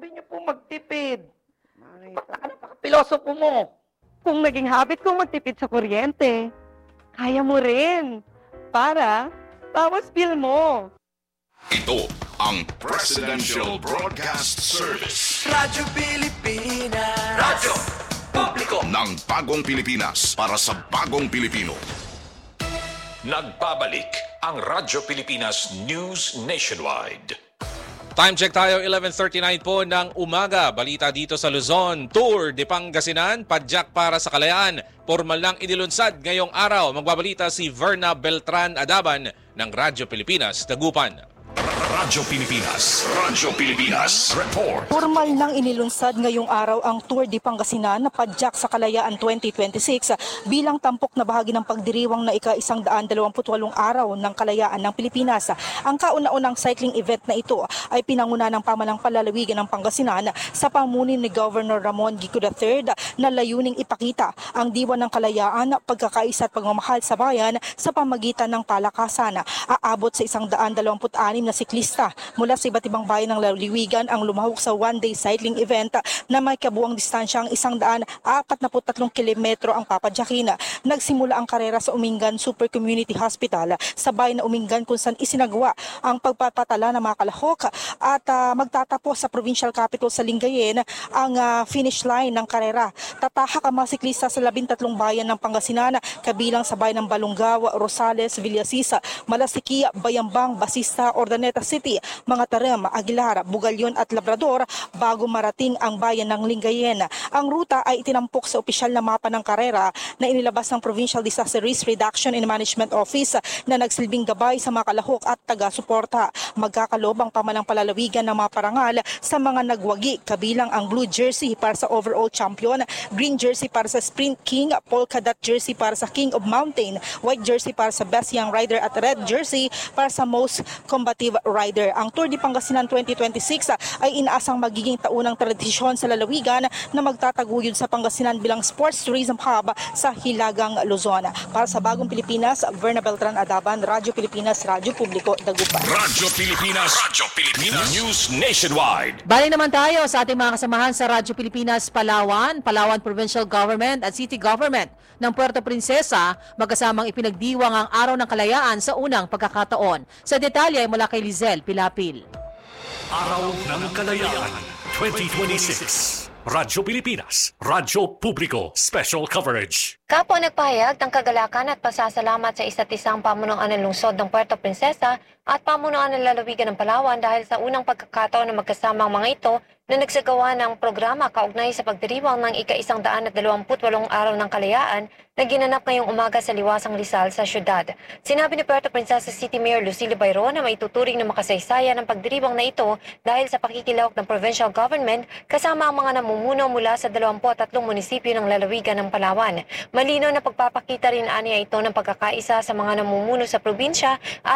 Sabi niyo po magtipid. Napaka-pilosopo mo. Kung naging habit kong magtipid sa kuryente, kaya mo rin. Para, bawas bill mo. Ito ang Presidential Broadcast Service. Radyo Pilipinas. Radyo Publiko ng Bagong Pilipinas para sa Bagong Pilipino. Nagbabalik ang Radyo Pilipinas News Nationwide. Time check tayo, 11:39 po ng umaga. Balita dito sa Luzon. Tour de Pangasinan, padyak para sa kalayaan. Formal lang inilunsad ngayong araw. Magbabalita si Verna Beltran Adaban ng Radyo Pilipinas, Dagupan. Radyo Pilipinas. Radyo Pilipinas. Report. Formal nang inilunsad ngayong araw ang Tour de Pangasinan na padyak sa Kalayaan 2026 bilang tampok na bahagi ng pagdiriwang na ika-128 araw ng Kalayaan ng Pilipinas. Ang kauna-unang cycling event na ito ay pinanguna ng pamalang palalawigan ng Pangasinan sa pamunin ni Governor Ramon Gico III na layuning ipakita ang diwa ng kalayaan, pagkakaisa at pagmamahal sa bayan sa pamagitan ng palakasan. Aabot sa 126 na siklista mula sa iba't ibang bayan ng lalawigan ang lumahok sa one-day cycling event na may kabuang distansyang 143 kilometro ang papadyakin. Nagsimula ang karera sa Umingan Super Community Hospital sa bayan na Umingan kung saan isinagawa ang pagpapatala ng mga kalahok at magtatapos sa provincial capital sa Lingayen ang finish line ng karera. Tatahak ang mga siklista sa 13 bayan ng Pangasinan kabilang sa bayan ng Balungaw, Rosales, Villasisa, Malasikia, Bayambang, Basista, Ordaneta City, mga Tarem, Aguilar, Bugalyon at Labrador bago marating ang bayan ng Lingayen. Ang ruta ay itinampok sa opisyal na mapa ng karera na inilabas ng Provincial Disaster Risk Reduction and Management Office na nagsilbing gabay sa mga kalahok at taga-suporta. Magkakalob ang pamalang palalawigan ng mga parangal sa mga nagwagi kabilang ang blue jersey para sa overall champion, green jersey para sa Sprint King, polka dot jersey para sa King of Mountain, white jersey para sa Best Young Rider at red jersey para sa Most Combative Rider. Ang Tour de Pangasinan 2026 ay inaasang magiging taunang tradisyon sa lalawigan na magtataguyod sa Pangasinan bilang sports tourism hub sa Hilagang Luzon. Para sa Bagong Pilipinas, Verna Beltran Adaban, Radyo Pilipinas, Radyo Publiko, Dagupan. Radyo Pilipinas. Radyo Pilipinas News Nationwide. Balik naman tayo sa ating mga kasamahan sa Radyo Pilipinas Palawan, Palawan Provincial Government at City Government ng Puerto Princesa, magkasamang ipinagdiwang ang Araw ng Kalayaan sa unang pagkakataon. Sa detalye ay mula kay Lizelle Pilapil. Araw ng Kalayaan 2026. Radyo Pilipinas. Radyo Publiko. Special coverage. Kapwa nagpahayag ng kagalakan at pasasalamat sa isa't isang pamunuan ng lungsod ng Puerto Princesa at pamunuan ng lalawigan ng Palawan dahil sa unang pagkakataon na magkasama ang mga ito na nagsagawa ng programa kaugnay sa pagdiriwang ng ika-128 araw ng kalayaan na ginanap ngayong umaga sa Liwasang Rizal sa syudad. Sinabi ni Puerto Princesa City Mayor Lucille Bayro na may tuturing na makasaysayan ng pagdiriwang na ito dahil sa pakikilahok ng provincial government kasama ang mga namumuno mula sa 23 munisipyo ng lalawigan ng Palawan. Malinaw na pagpapakita rin aniya ito ng pagkakaisa sa mga namumuno sa probinsya